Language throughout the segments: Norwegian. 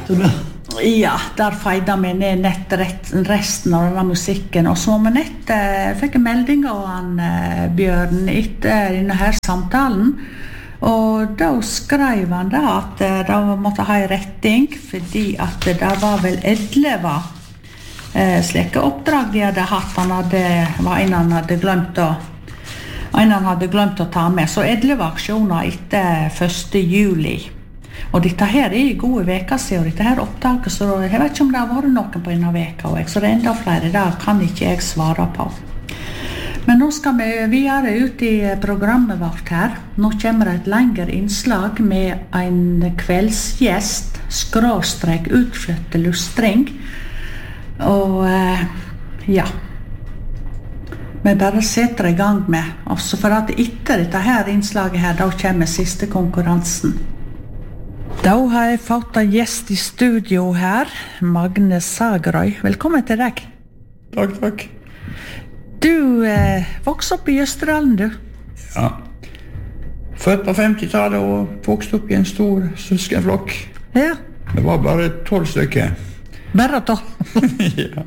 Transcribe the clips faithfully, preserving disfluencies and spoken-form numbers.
Så da... Ja, der feide vi ned nett resten av denne musikken. Og så med nett eh, fikk jeg melding av han eh, Bjørn etter denne her samtalen. Og da skrev han da at eh, de måtte ha en retting, fordi at det var vel elleve eh, slike oppdrag de hadde hatt. Han hadde, var en han hadde glemt å, en han hadde glemt å ta med. Så elleve aksjoner etter første juli. Og dette her er i gode veker siden, og dette her opptaket, så jeg vet ikke om det har vært noen på denne veka, og jeg, så det er enda flere der kan ikke jeg svare på. Men nå skal vi videre ut i programmet vårt her. Nå kommer det et lengre innslag med en kveldsgjest, skråstrek utflytte lustring. Og ja, vi bare setter i gang med, også for at etter dette her innslaget her, da kommer siste konkurransen. Da har jeg fått en gjest i studio her, Magne Sagerøy. Velkommen til deg. Takk, takk. Du eh, vokste opp i Østerdalen, du? Ja. Født på femtitallet og vokste opp i en stor søskenflokk. Ja. Det var bare tolv stykker. Bare tolv? Ja.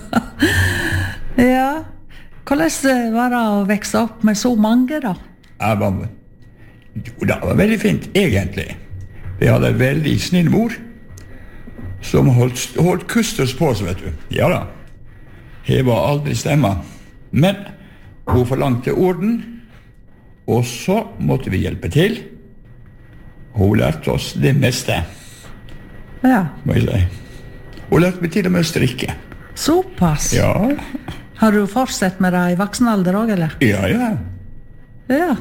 Ja. Hvordan var det å vokse opp med så mange, da? Jeg var... Jo, det var veldig fint, egentlig. Vi hadde en veldig snill mor som holdt, holdt kusters på oss, vet du. Ja da, jeg var aldri stemma. Men hun forlangte orden, og så måtte vi hjelpe til. Hun lærte oss det meste, ja. Må jeg si. Hun lærte meg til og med å strikke. Såpass? Ja. Har du fortsatt med det i voksen alder også, eller? Ja, ja. Ja.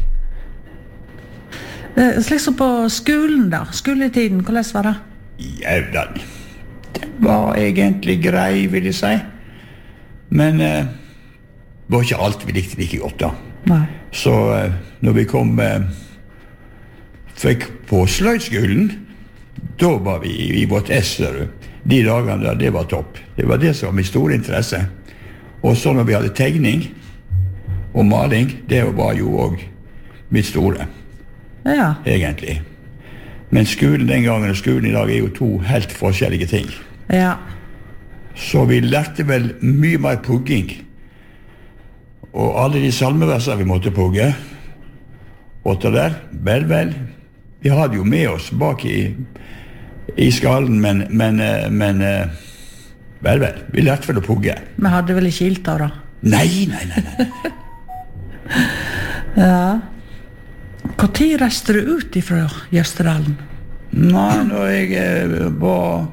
Slik som på skolen da, skoletiden, hvordan var det? Ja, da, det var egentlig grei, vil jeg si. Men eh, det var ikke alt vi likte like godt da. Nei. Så eh, når vi kom, eh, fikk på sløydskolen, da var vi i, i vårt esser. De dagene der, det var topp. Det var det som var min store interesse. Og så når vi hadde tegning og maling, det var jo også mitt store. Ja. Egentlig. Men skolen den gangen og skolen i dag er jo to helt forskjellige ting. Ja. Så vi lærte vel mye mer pugging. Og alle de salmeverser vi måtte pugge, og det der, vel, vel, vi hadde jo med oss bak i, i skallen, men, men, men, vel, vel, vi lærte vel å pugge. Vi hadde vel ikke ilt av da? Nei, nei, nei, nei. Ja. Hvor tid reiste du ut ifra Østerdalen? Nei, når jeg eh, var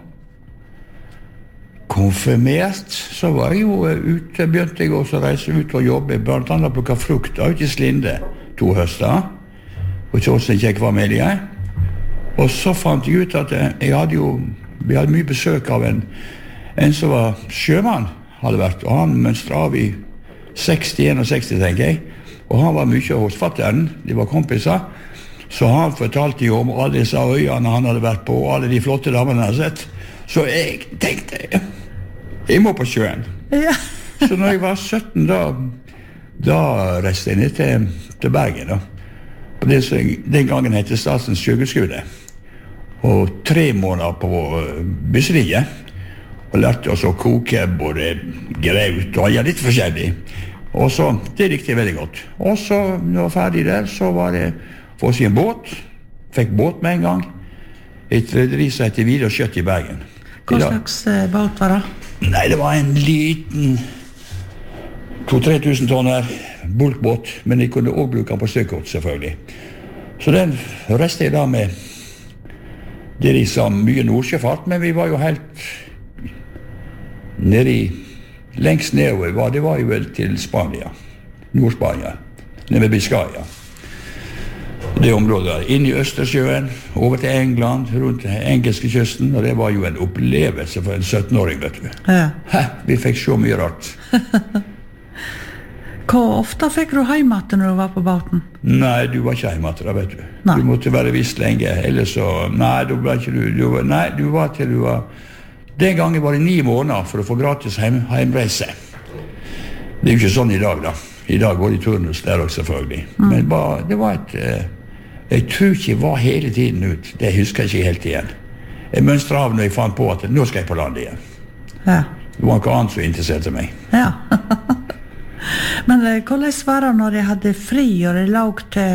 konfirmert, så var jeg jo ute, begynte jeg også å reise ut og jobbe, blant annet plukka frukt ut i Slinde, to høster, og ikke også en kjekk var med det. Og så fant jeg ut at jeg hadde jo, vi hadde mye besøk av en, en som var sjømann, hadde vært, og han mønstra av i seksti, seksti, tenker jeg. Og han var mye hos fatteren, de var kompiser, så han fortalte jo om alle disse øyene han hadde vært på, og alle de flotte damene han hadde sett. Så jeg tenkte, jeg må på sjøen. Ja. Så når jeg var sytten, da, da reiste jeg ned til, til Bergen, da. På det som den gangen heter Statens sjøgudskole. Og tre måneder på bysseriet, og lærte oss å koke både graut og ja, litt forskjellig. Og så, det likte jeg veldig godt. Og så, når jeg var ferdig der, så var det for å si en båt. Fikk båt med en gang. Et rederi som heter Videre og Kjøtt i Bergen. Hva slags uh, båt var det? Nei, det var en liten to-tre tusen tonner bulkbåt, men jeg kunne også bruke den på støkkort, selvfølgelig. Så den reiste jeg da med det de sa mye nordsjøfart, men vi var jo helt nede i lengst nedover var, det var jo vel til Spania, Nord-Spania, nede ved Biscaya. Det området der, inn i Østersjøen, over til England, rundt engelske kysten, og det var jo en opplevelse for en sytten-åring, vet du. Ja. Hæ, vi fikk så mye rart. Hvor ofte fikk du heimat når du var på båten? Nei, du var ikke heimat da, vet du. Nei. Du måtte være visst lenge, ellers så, nei, du var ikke du, du var, nei, du var til du var, den gangen var det ni måneder for å få gratis heim, heimreise. Det er jo ikke sånn i dag da. I dag går det i turnus der også selvfølgelig. Mm. Men bare, det var et, eh, jeg tror ikke det var hele tiden ut. Det husker jeg ikke helt igjen. Jeg mønstret av når jeg fant på at nå skal jeg på land igjen. Ja. Det var noe annet som interesserte meg. Ja. Men hvordan var det når jeg hadde fri og det lå til